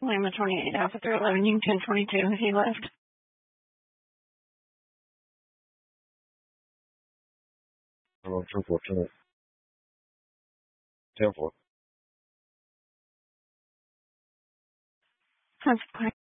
Lima 28 Officer 11, Union 1022. He left. Hello, 支付真的天府。 That's